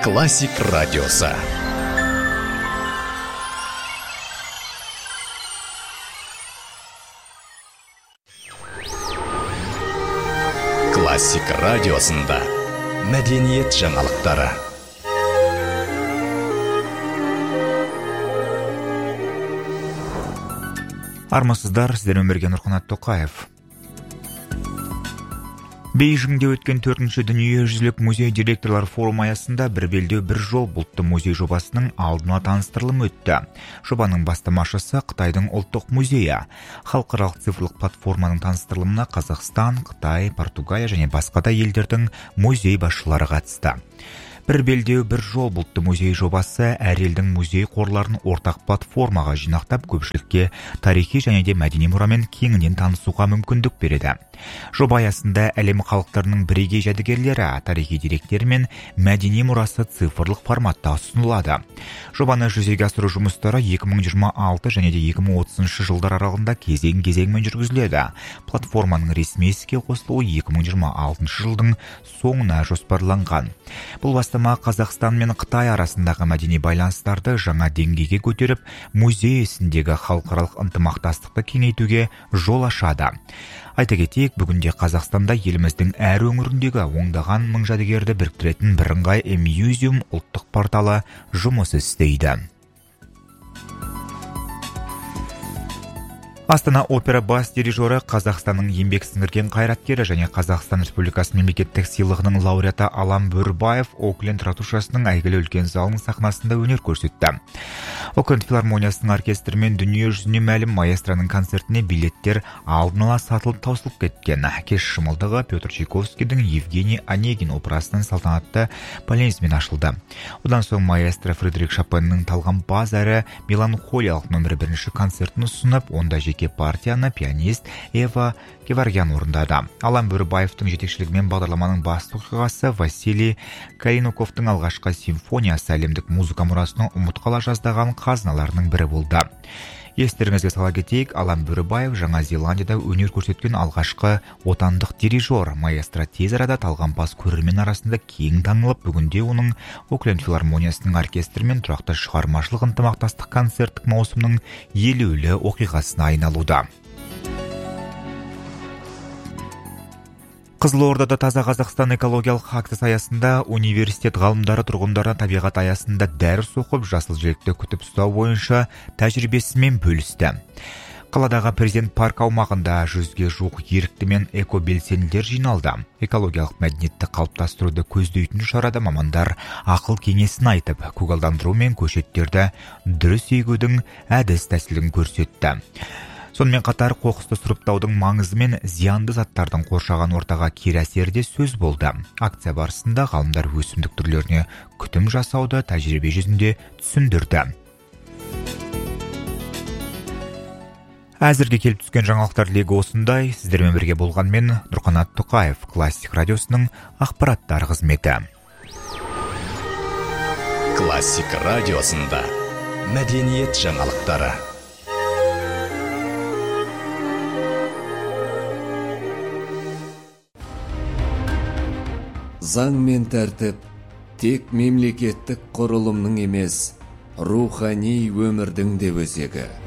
Классик радиосы. Классик радиосында мәдениет жаңалықтары. Армысыздар, сіздермен бірге Нұрқанат Тоқаев. Бейжіңде өткен 4-ші дүниежүзілік музей директорлар форумы аясында бір белдеу бір жол бұлтты музей жобасының алдына таныстырылымы өтті. Жобаның бастамашысы Қытайдың ұлттық музейі. Халықаралық цифрлық платформаның таныстырылымына Қазақстан, Қытай, Португалия және басқа да елдердің музей басшылары қатысты. Бір белдеу бір жол бұлтты музей жобасы әр елдің музей қорларын ортақ платформаға жинақтап, көпшілікке тарихи және де мәдени мұрамен кеңінен танысуға мүмкіндік береді. Жоба аясында әлем халықтарының бірегей жәдігерлері, тарихи деректер мен мәдени мұрасы цифрлық форматта ұсынылады. Жобаны жүзеге асыру жұмыстары 2026 және де 2030 жылдар аралығында кезең-кезеңмен жүргізіледі. Платформаның ресми іске қосылуы 2026 жылдың соңына жоспарланған. Бұл бастама Қазақстан мен Қытай арасындағы мәдени байланыстарды жаңа деңгейге көтеріп, музей ісіндегі халықаралық ынтымақтастықты кеңейтуге жол ашады. Айта кетейік, бүгінде Қазақстанда еліміздің әр өңіріндегі ондаған мың жәдігерді біріктіретін бірыңғай мюзиум ұлттық порталы жұмыс істейді. Астана опера бас дирижері, Қазақстанның еңбек сіңірген қайраткері және Қазақстан Республикасы мемлекеттік сыйлығының лауреаты Алан Бөрібаев Окленд ратушасының әйгілі үлкен залының сахнасында өнер көрсетті. Окленд филармониясының оркестрімен дүние жүзіне мәлім маэстроның концертіне билеттер алдын ала сатылып таусылып кеткен. Кеш шымылдығы Петр Чайковскийдің Евгений Онегин операсының салтанатты полонезімен ашылды. Одан соң маэстро Фредерик Шопеннің талғампаз әрі меланхолиялық нөмірі 1 концертін ұсынып, онда жеке партияны пианист Ева Геворгян орындады. Алан Бөрібаевтың жетекшілігімен бағдарламаның басты оқиғасы Василий Калиноковтың алғашқы симфониясы әлемдік музыка мұрасының ұмытқала жаздаған қазыналарының бірі болды. Естеріңізге сала кетейік, Алан Бөрібаев Жаңа Зеландияда өнер көрсеткен алғашқы отандық дирижер. Маэстро тез арада талғампаз көрермен арасында кең танылып, бүгінде оның Окленд филармониясының оркестрімен тұрақты шығармашылық ынтымақтастық концерттік маусымның елеулі оқиғасына айналуда. Қызылордада Таза Қазақстан экологиялық акциясы аясында университет ғалымдары тұрғындары табиғат аясында дәріс оқып, жасыл желекті күтіп ұстау бойынша тәжірибесімен бөлісті. Қаладағы президент парк аумағында 100-ге жуық ерікті мен экобелсенділер жиналды. Экологиялық мәдениетті қалыптастыруды көздейтін шарада мамандар ақыл кеңесін айтып, көгалдандыру мен көшеттерді дұрыс егудің әдіс тәсілін көрсетті. Сонымен қатар қоқысты сұрыптаудың маңызы мен зиянды заттардың қоршаған ортаға кері әсері де сөз болды. Акция барысында ғалымдар өсімдік түрлеріне күтім жасауды тәжірибе жүзінде түсіндірді. Әзірге келіп түскен жаңалықтар легі осындай. Сіздермен бірге болғанмен Нұрқанат Тоқаев, Классик радиосының ақпараттар қызметі. Классик радиосында мәдениет жаңалықтары. Заң мен тәртіп тек мемлекеттік құрылымның емес, рухани өмірдің де өзегі.